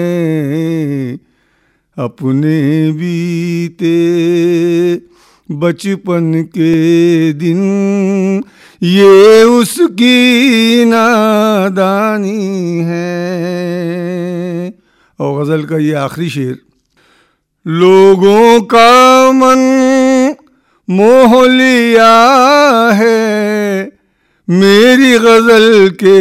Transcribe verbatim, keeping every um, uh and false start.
अपने बीते बचपन के दिन ये उसकी नादानी है। और गज़ल का ये आखिरी शेर, लोगों का मन मोह लिया है मेरी गज़ल के